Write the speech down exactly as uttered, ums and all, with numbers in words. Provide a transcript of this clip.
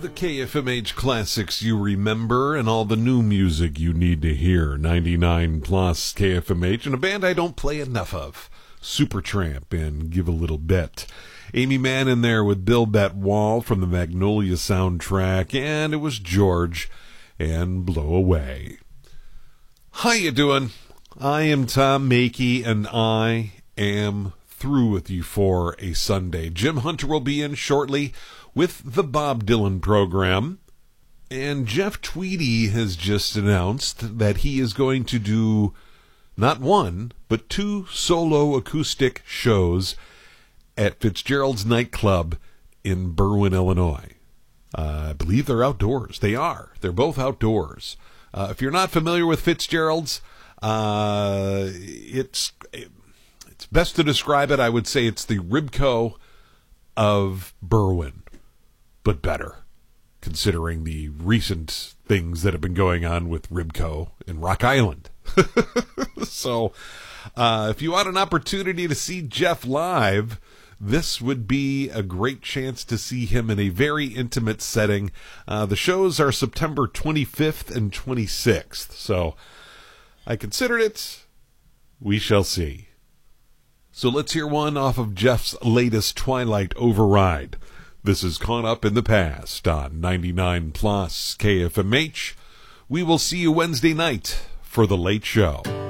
The K F M H classics you remember and all the new music you need to hear. ninety-nine plus K F M H, and a band I don't play enough of, Supertramp and Give a Little Bit. Amy Mann in there with Build That Wall from the Magnolia soundtrack, and it was George and Blow Away. How you doing? I am Tom Makey, and I am through with you for a Sunday. Jim Hunter will be in shortly with the Bob Dylan program, and Jeff Tweedy has just announced that he is going to do not one, but two solo acoustic shows at Fitzgerald's Nightclub in Berwyn, Illinois. Uh, I believe they're outdoors. They are. They're both outdoors. Uh, if you're not familiar with Fitzgerald's, uh, it's it's best to describe it. I would say it's the Ribco of Berwyn, but better, considering the recent things that have been going on with Ribco in Rock Island. So, uh, if you want an opportunity to see Jeff live, this would be a great chance to see him in a very intimate setting. Uh, the shows are September twenty-fifth and twenty-sixth, so I considered it. We shall see. So let's hear one off of Jeff's latest Twilight Override. This is Caught Up in the Past on ninety-nine plus K F M H. We will see you Wednesday night for The Late Show.